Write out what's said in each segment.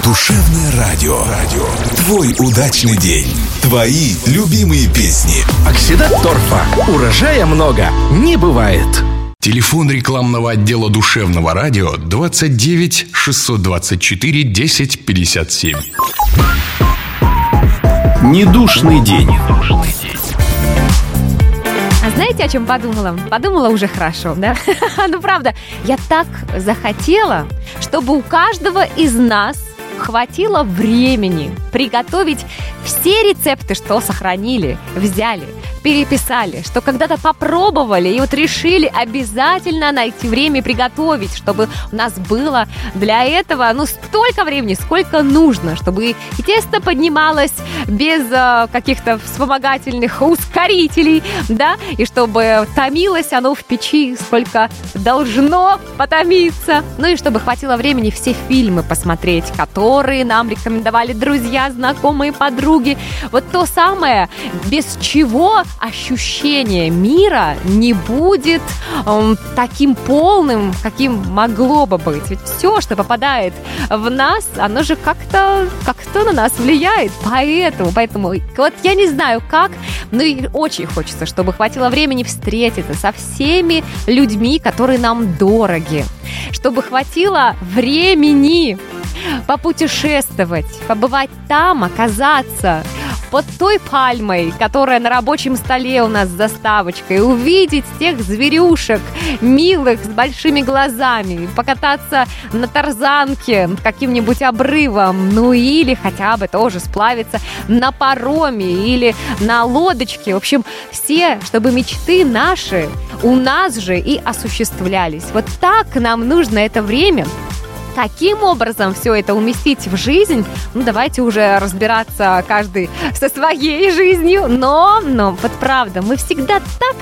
Душевное радио. Твой удачный день. Твои любимые песни. Оксидат торфа. Урожая много не бывает. Телефон рекламного отдела Душевного радио 29 624 10 57. Недушный день. А знаете, о чем подумала? Подумала уже хорошо, да? Ну, правда, я так захотела, чтобы у каждого из нас хватило времени приготовить все рецепты, что сохранили, взяли, переписали, что когда-то попробовали и вот решили обязательно найти время и приготовить, чтобы у нас было для этого, столько времени, сколько нужно, чтобы и тесто поднималось без каких-то вспомогательных ускорителей, да, и чтобы томилось оно в печи, сколько должно потомиться, и чтобы хватило времени все фильмы посмотреть, которые нам рекомендовали друзья, знакомые, подруги. Вот то самое, без чего ощущение мира не будет таким полным, каким могло бы быть. Ведь все, что попадает в нас, оно же как-то на нас влияет. Поэтому вот я не знаю как, но и очень хочется, чтобы хватило времени встретиться со всеми людьми, которые нам дороги. Чтобы хватило времени попутешествовать, побывать там, оказаться под той пальмой, которая на рабочем столе у нас с заставочкой, увидеть тех зверюшек милых с большими глазами, покататься на тарзанке над каким-нибудь обрывом, или хотя бы тоже сплавиться на пароме или на лодочке. В общем, все, чтобы мечты наши у нас же и осуществлялись. Вот так нам нужно это время. Каким образом все это уместить в жизнь? Давайте уже разбираться каждый со своей жизнью. Но вот правда, мы всегда так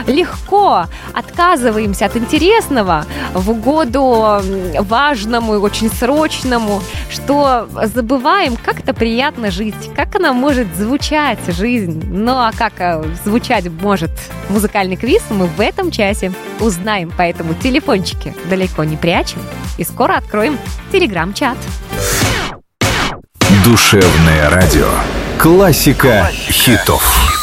легко отказываемся от интересного в угоду важному и очень срочному, что забываем, как это приятно жить, как она может звучать, жизнь. А как звучать может музыкальный квиз, мы в этом часе узнаем. Поэтому телефончики далеко не прячем и скоро откроем телеграм-чат. Душевное радио. Классика хитов.